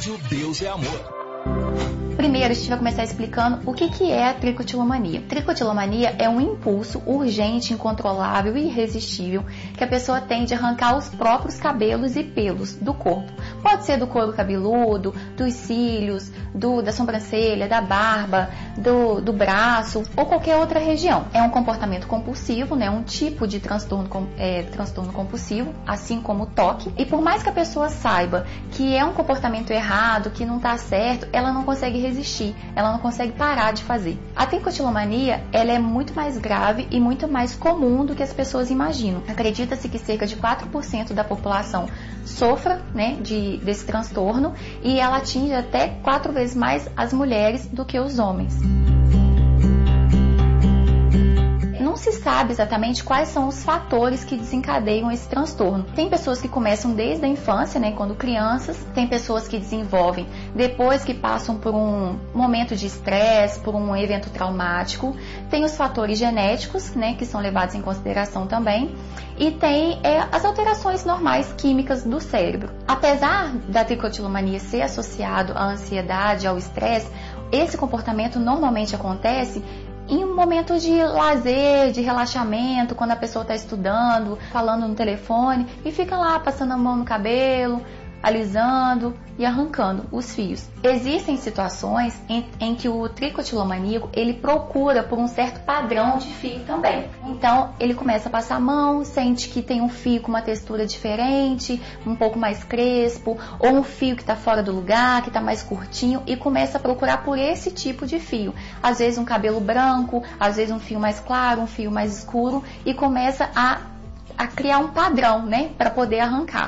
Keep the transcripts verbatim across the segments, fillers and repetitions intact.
Rádio Deus é Amor. Primeiro, a gente vai começar explicando o que, que é a tricotilomania. Tricotilomania é um impulso urgente, incontrolável e irresistível que a pessoa tem de arrancar os próprios cabelos e pelos do corpo. Pode ser do couro cabeludo, dos cílios, do, da sobrancelha, da barba, do, do braço ou qualquer outra região. É um comportamento compulsivo, né? Um tipo de transtorno, é, transtorno compulsivo, assim como o toque. E por mais que a pessoa saiba que é um comportamento errado, que não está certo, ela não consegue resistir, ela não consegue parar de fazer. A tricotilomania, ela é muito mais grave e muito mais comum do que as pessoas imaginam. Acredita-se que cerca de quatro por cento da população sofra, né, de, desse transtorno, e ela atinge até quatro vezes mais as mulheres do que os homens. Não se sabe exatamente quais são os fatores que desencadeiam esse transtorno. Tem pessoas que começam desde a infância, né, quando crianças, tem pessoas que desenvolvem depois que passam por um momento de estresse, por um evento traumático, tem os fatores genéticos, né, que são levados em consideração também, e tem é, as alterações normais químicas do cérebro. Apesar da tricotilomania ser associado à ansiedade, ao estresse, esse comportamento normalmente acontece em um momento de lazer, de relaxamento, quando a pessoa está estudando, falando no telefone e fica lá passando a mão no cabelo, alisando e arrancando os fios. Existem situações em, em que o tricotilomaníaco ele procura por um certo padrão de fio também. Então ele começa a passar a mão, sente que tem um fio com uma textura diferente, um pouco mais crespo, ou um fio que está fora do lugar, que está mais curtinho, e começa a procurar por esse tipo de fio. Às vezes um cabelo branco, às vezes um fio mais claro, um fio mais escuro, e começa a, a criar um padrão, né, para poder arrancar.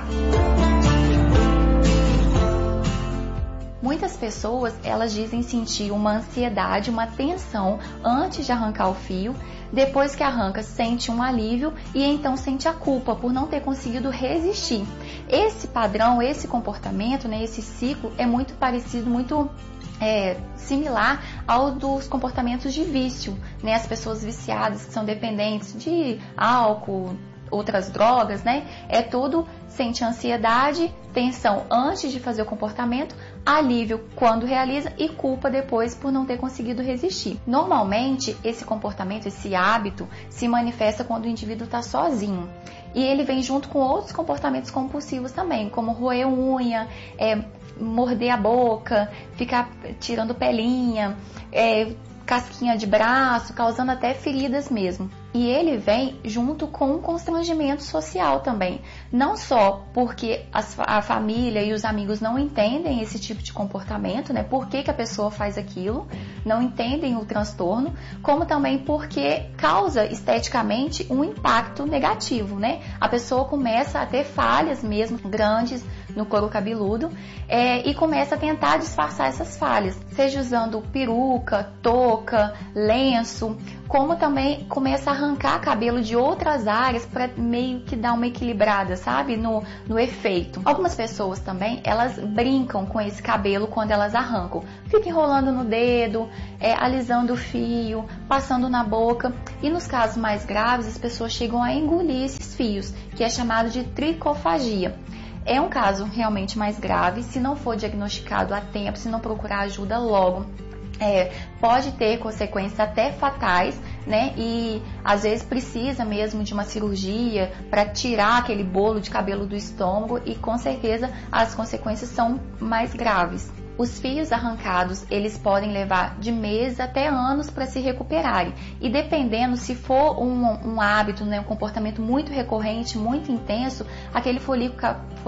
Muitas pessoas, elas dizem sentir uma ansiedade, uma tensão antes de arrancar o fio, depois que arranca sente um alívio e então sente a culpa por não ter conseguido resistir. Esse padrão, esse comportamento, né, esse ciclo é muito parecido, muito é, similar ao dos comportamentos de vício, né? As pessoas viciadas que são dependentes de álcool, outras drogas, né? É tudo, sente ansiedade, tensão antes de fazer o comportamento, alívio quando realiza e culpa depois por não ter conseguido resistir. Normalmente, esse comportamento, esse hábito, se manifesta quando o indivíduo está sozinho. E ele vem junto com outros comportamentos compulsivos também, como roer unha, é, morder a boca, ficar tirando pelinha, é, casquinha de braço, causando até feridas mesmo. E ele vem junto com um constrangimento social também. Não só porque as, a família e os amigos não entendem esse tipo de comportamento, né? Por que que a pessoa faz aquilo, não entendem o transtorno, como também porque causa esteticamente um impacto negativo, né? A pessoa começa a ter falhas mesmo grandes no couro cabeludo é, e começa a tentar disfarçar essas falhas, seja usando peruca, touca, lenço, como também começa a arrancar cabelo de outras áreas para meio que dar uma equilibrada, sabe, no, no efeito. Algumas pessoas também, elas brincam com esse cabelo quando elas arrancam, fica enrolando no dedo, é, alisando o fio, passando na boca, e nos casos mais graves as pessoas chegam a engolir esses fios, que é chamado de tricofagia. É um caso realmente mais grave, se não for diagnosticado a tempo, se não procurar ajuda logo, é, pode ter consequências até fatais, né? E às vezes precisa mesmo de uma cirurgia para tirar aquele bolo de cabelo do estômago e com certeza as consequências são mais graves. Os fios arrancados, eles podem levar de meses até anos para se recuperarem. E dependendo, se for um, um hábito, né, um comportamento muito recorrente, muito intenso, aquele folículo